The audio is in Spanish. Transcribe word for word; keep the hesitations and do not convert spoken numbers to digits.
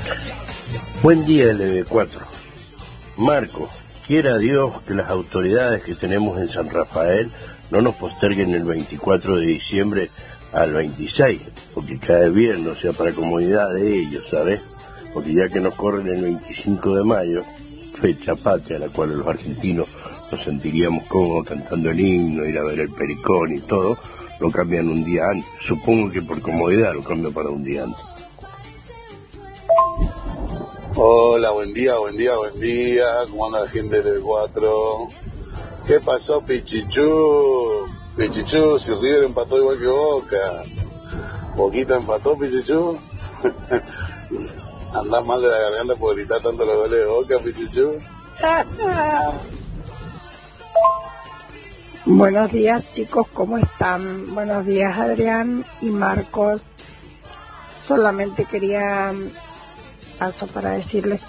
Buen día, L B cuatro. Marco, quiera Dios que las autoridades que tenemos en San Rafael no nos posterguen el veinticuatro de diciembre al veintiséis, porque cae bien, o sea, para comodidad de ellos, ¿sabes? Porque ya que nos corren el veinticinco de mayo, fecha patria a la cual los argentinos nos sentiríamos cómodos cantando el himno, ir a ver el Pericón y todo, lo cambian un día antes. Supongo que por comodidad lo cambian para un día antes. Hola, buen día, buen día, buen día. ¿Cómo anda la gente del cuatro? ¿Qué pasó, Pichichú? Pichichú, si River empató igual que Boca. Boquita empató, Pichichú. ¿Andás mal de la garganta por gritar tanto los goles de Boca, Pichichú? Buenos días, chicos, ¿cómo están? Buenos días, Adrián y Marcos. Solamente quería paso para decirles